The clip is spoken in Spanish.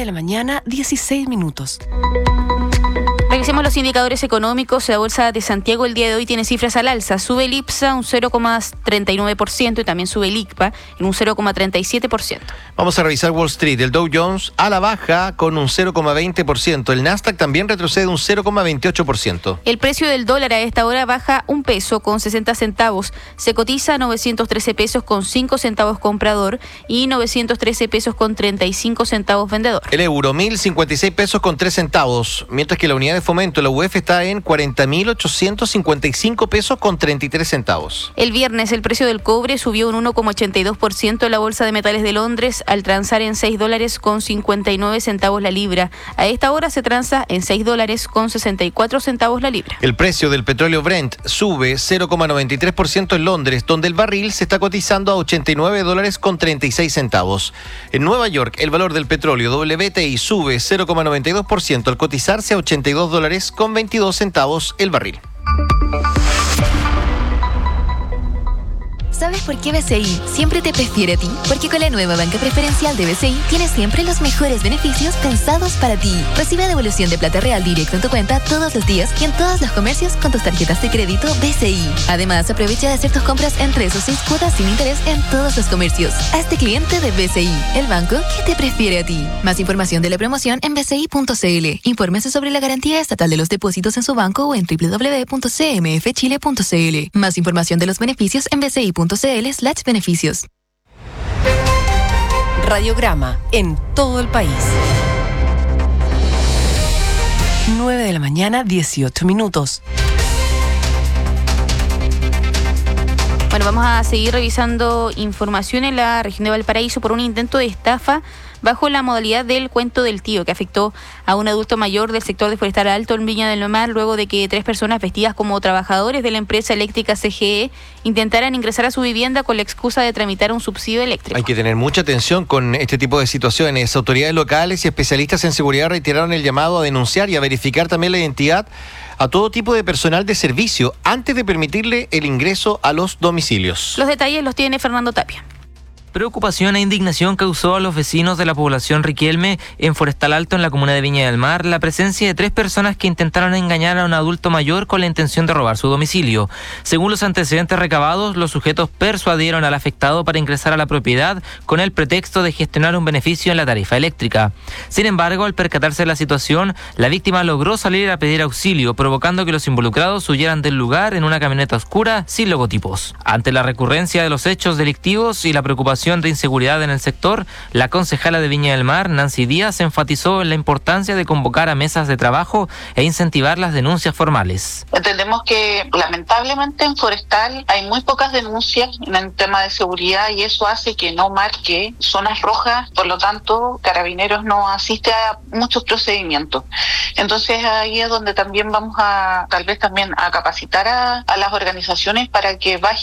de la mañana, 16 minutos. Revisemos los indicadores económicos. La Bolsa de Santiago el día de hoy tiene cifras al alza. Sube el IPSA un 0,39% y también sube el ICPA en un 0,37%. Vamos a revisar Wall Street. El Dow Jones a la baja con un 0,20%. El Nasdaq también retrocede un 0,28%. El precio del dólar a esta hora baja $1.60. Se cotiza a 913 pesos con 5 centavos comprador y 913 pesos con 35 centavos vendedor. El euro, 1.056 pesos con 3 centavos, mientras que la unidad de fomento, la UF, está en 40.855 pesos con 33 centavos. El viernes el precio del cobre subió un 1,82% en la Bolsa de Metales de Londres al transar en $6 con 59 centavos la libra. A esta hora se transa en $6 con 64 centavos la libra. El precio del petróleo Brent sube 0,93% en Londres, donde el barril se está cotizando a $89 con 36 centavos. En Nueva York, el valor del petróleo WTI sube 0,92% al cotizarse a $82 con 22 centavos el barril. ¿Sabes por qué BCI siempre te prefiere a ti? Porque con la nueva banca preferencial de BCI tienes siempre los mejores beneficios pensados para ti. Recibe devolución de plata real directo en tu cuenta todos los días y en todos los comercios con tus tarjetas de crédito BCI. Además, aprovecha de hacer tus compras en 3 o 6 cuotas sin interés en todos los comercios. Hazte cliente de BCI, el banco que te prefiere a ti. Más información de la promoción en bci.cl. Infórmese sobre la garantía estatal de los depósitos en su banco o en www.cmfchile.cl. Más información de los beneficios en bci.cl/beneficios. Radiograma en todo el país. 9 de la mañana, 18 minutos. Bueno, vamos a seguir revisando información en la región de Valparaíso por un intento de estafa bajo la modalidad del cuento del tío, que afectó a un adulto mayor del sector de Forestal Alto en Viña del Mar, luego de que 3 personas vestidas como trabajadores de la empresa eléctrica CGE intentaran ingresar a su vivienda con la excusa de tramitar un subsidio eléctrico. Hay que tener mucha atención con este tipo de situaciones. Autoridades locales y especialistas en seguridad reiteraron el llamado a denunciar y a verificar también la identidad a todo tipo de personal de servicio antes de permitirle el ingreso a los domicilios. Los detalles los tiene Fernando Tapia. Preocupación e indignación causó a los vecinos de la población Riquelme en Forestal Alto, en la comuna de Viña del Mar, la presencia de 3 personas que intentaron engañar a un adulto mayor con la intención de robar su domicilio. Según los antecedentes recabados, los sujetos persuadieron al afectado para ingresar a la propiedad con el pretexto de gestionar un beneficio en la tarifa eléctrica. Sin embargo, al percatarse de la situación, la víctima logró salir a pedir auxilio, provocando que los involucrados huyeran del lugar en una camioneta oscura sin logotipos. Ante la recurrencia de los hechos delictivos y la preocupación de inseguridad en el sector, la concejala de Viña del Mar, Nancy Díaz, enfatizó en la importancia de convocar a mesas de trabajo e incentivar las denuncias formales. Entendemos que lamentablemente en Forestal hay muy pocas denuncias en el tema de seguridad y eso hace que no marque zonas rojas, por lo tanto Carabineros no asiste a muchos procedimientos. Entonces ahí es donde también vamos a tal vez también a capacitar a las organizaciones para que bajen